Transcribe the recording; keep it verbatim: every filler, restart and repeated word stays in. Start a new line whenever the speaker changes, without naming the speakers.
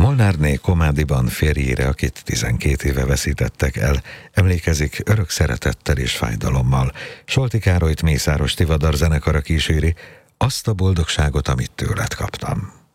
Molnárné Komádiban férjére, akit tizenkét éve veszítettek el, emlékezik örök szeretettel és fájdalommal. Solti Károlyt Mészáros Tivadar zenekara kíséri, Azt a boldogságot, amit tőled kaptam.